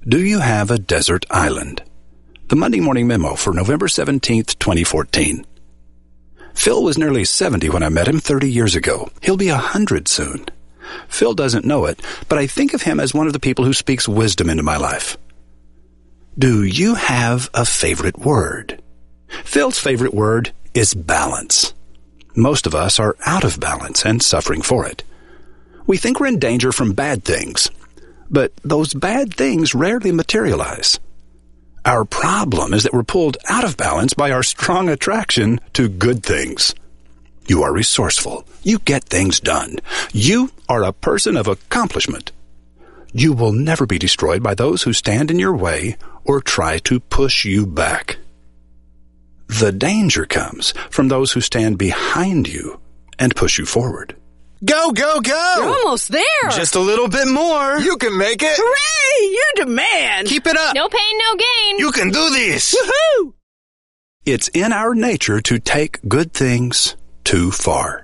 Do you have a desert island? The Monday Morning Memo for November 17th, 2014. Phil was nearly 70 when I met him 30 years ago. He'll be 100 soon. Phil doesn't know it, but I think of him as one of the people who speaks wisdom into my life. Do you have a favorite word? Phil's favorite word is balance. Most of us are out of balance and suffering for it. We think we're in danger from bad things, but those bad things rarely materialize. Our problem is that we're pulled out of balance by our strong attraction to good things. You are resourceful. You get things done. You are a person of accomplishment. You will never be destroyed by those who stand in your way or try to push you back. The danger comes from those who stand behind you and push you forward. Go, go, go! You're almost there! Just a little bit more. You can make it! Hooray! You demand! Keep it up! No pain, no gain! You can do this! Woohoo! It's in our nature to take good things too far.